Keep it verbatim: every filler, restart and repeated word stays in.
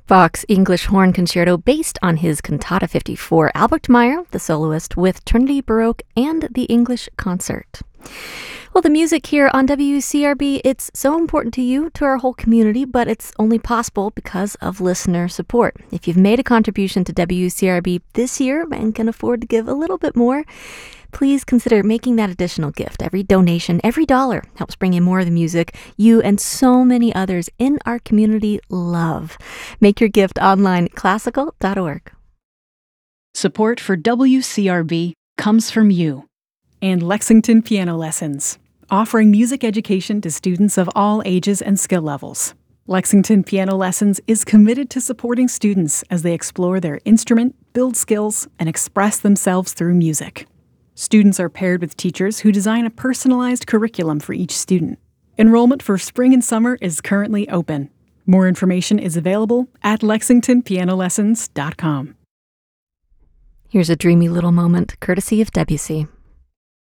Bach's English Horn Concerto based on his Cantata fifty-four, Albert Meyer, the soloist, with Trinity Baroque and the English Concert. Well, the music here on W C R B, it's so important to you, to our whole community, but it's only possible because of listener support. If you've made a contribution to W C R B this year and can afford to give a little bit more, please consider making that additional gift. Every donation, every dollar helps bring in more of the music you and so many others in our community love. Make your gift online at classical dot org. Support for W C R B comes from you. And Lexington Piano Lessons, offering music education to students of all ages and skill levels. Lexington Piano Lessons is committed to supporting students as they explore their instrument, build skills, and express themselves through music. Students are paired with teachers who design a personalized curriculum for each student. Enrollment for spring and summer is currently open. More information is available at lexington piano lessons dot com. Here's a dreamy little moment, courtesy of Debussy.